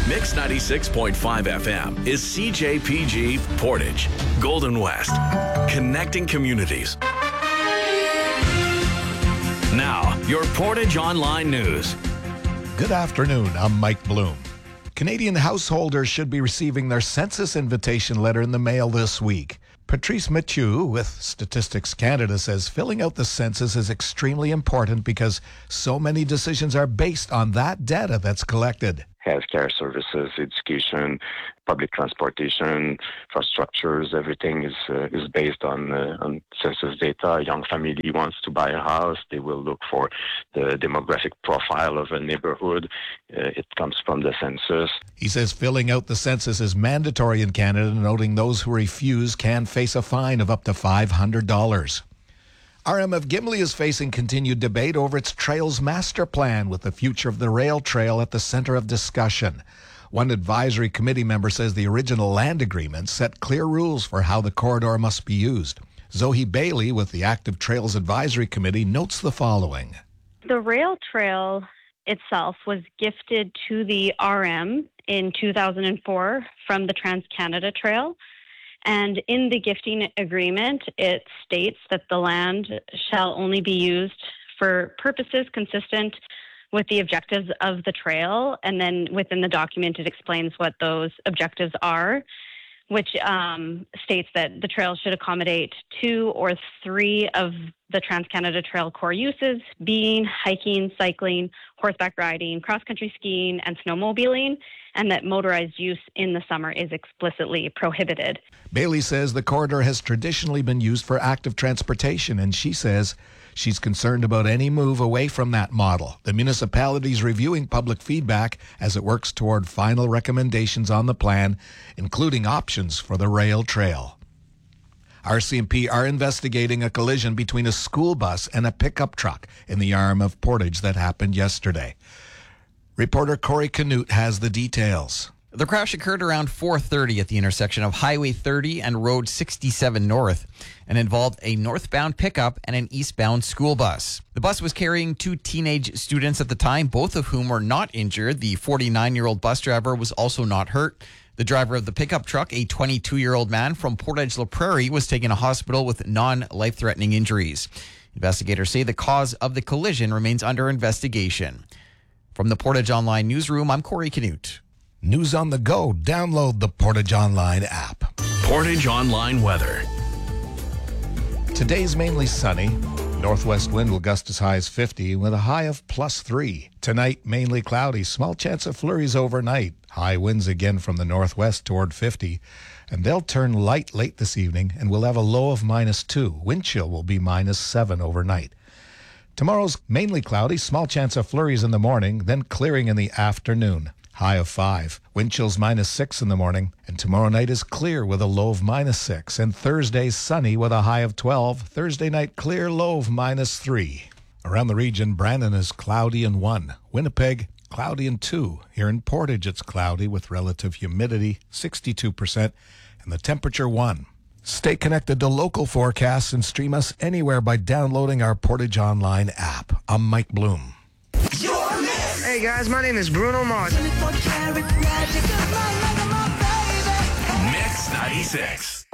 Mix 96.5 FM is CJPG Portage, Golden West, connecting communities. Now, your Portage Online News. Good afternoon. I'm Mike Bloom. Canadian householders should be receiving their census invitation letter in the mail this week. Patrice Mathieu with Statistics Canada says filling out the census is extremely important because so many decisions are based on that data that's collected. Healthcare services, education, public transportation, infrastructures, everything is based on census data. A young family wants to buy a house, they will look for the demographic profile of a neighborhood. It comes from the census. He says filling out the census is mandatory in Canada, noting those who refuse can face a fine of up to $500. RMF Gimli is facing continued debate over its Trails Master Plan, with the future of the rail trail at the center of discussion. One advisory committee member says the original land agreement set clear rules for how the corridor must be used. Zoe Bailey with the Active Trails Advisory Committee notes the following. The rail trail itself was gifted to the RM in 2004 from the Trans-Canada Trail. And in the gifting agreement, it states that the land shall only be used for purposes consistent with the objectives of the trail. And then within the document, it explains what those objectives are, which states that the trail should accommodate 2 or 3 of the Trans-Canada Trail core uses, being hiking, cycling, horseback riding, cross-country skiing, and snowmobiling, and that motorized use in the summer is explicitly prohibited. Bailey says the corridor has traditionally been used for active transportation, and she says she's concerned about any move away from that model. The municipality is reviewing public feedback as it works toward final recommendations on the plan, including options for the rail trail. RCMP are investigating a collision between a school bus and a pickup truck in the arm of Portage that happened yesterday. Reporter Corey Canute has the details. The crash occurred around 4:30 at the intersection of Highway 30 and Road 67 North and involved a northbound pickup and an eastbound school bus. The bus was carrying 2 teenage students at the time, both of whom were not injured. The 49-year-old bus driver was also not hurt. The driver of the pickup truck, a 22-year-old man from Portage La Prairie, was taken to hospital with non-life-threatening injuries. Investigators say the cause of the collision remains under investigation. From the Portage Online newsroom, I'm Corey Canute. News on the go. Download the Portage Online app. Portage Online weather. Today's mainly sunny. Northwest wind will gust as high as 50 with a high of +3. Tonight, mainly cloudy. Small chance of flurries overnight. High winds again from the northwest toward 50. And they'll turn light late this evening and we'll have a low of -2. Wind chill will be -7 overnight. Tomorrow's mainly cloudy. Small chance of flurries in the morning, then clearing in the afternoon. High of 5. Wind chills -6 in the morning. And tomorrow night is clear with a low of -6. And Thursday's sunny with a high of 12. Thursday night clear, low of -3. Around the region, Brandon is cloudy and 1. Winnipeg, cloudy and 2. Here in Portage, it's cloudy with relative humidity 62% and the temperature 1. Stay connected to local forecasts and stream us anywhere by downloading our Portage Online app. I'm Mike Bloom. Hey guys, my name is Bruno Mars. Mix 96.